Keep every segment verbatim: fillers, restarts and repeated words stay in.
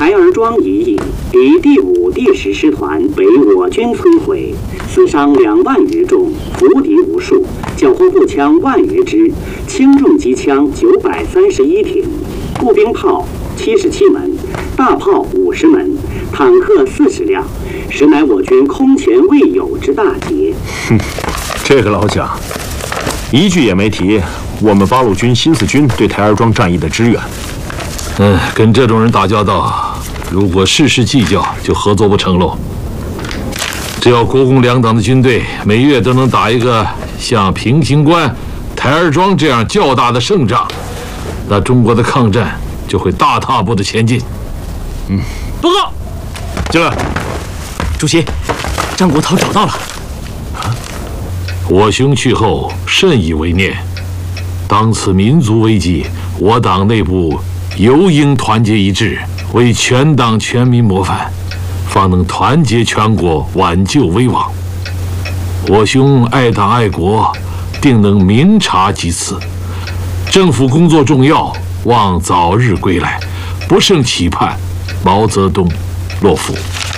台儿庄一役，敌第五、第十师团被我军摧毁，死伤两万余众，俘敌无数，缴获步枪万余支，轻重机枪九百三十一挺，步兵炮七十七门，大炮五十门，坦克四十辆，实乃我军空前未有之大捷。 哼，这个老蒋一句也没提我们八路军新四军对台儿庄战役的支援。 嗯，跟这种人打交道，如果事事计较，就合作不成喽。只要国共两党的军队每月都能打一个像平型关、台儿庄这样较大的胜仗，那中国的抗战就会大踏步的前进。 嗯， 报告， 进来。 主席，张国焘找到了。 啊，我兄去后甚以为念。当此民族危机，我党内部尤应团结一致，为全党全民模范，方能团结全国，挽救危亡。我兄爱党爱国，定能明察其词。政府工作重要，望早日归来，不胜期盼。毛泽东，洛夫。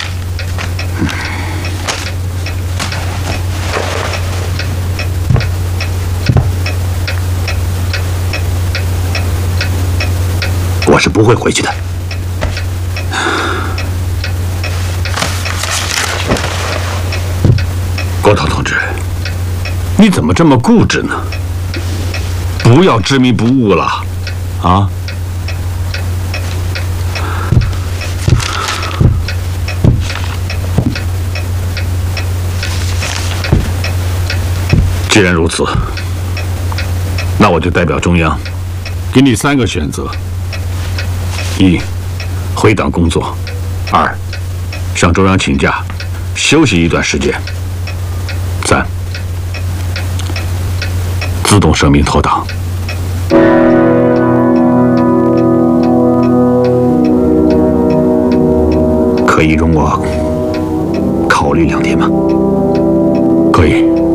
我是不会回去的。国焘同志，你怎么这么固执呢？不要执迷不悟了，啊！既然如此，那我就代表中央，给你三个选择。一，回党工作；二，向中央请假，休息一段时间；三，自动声明脱党。可以容我考虑两天吗？可以。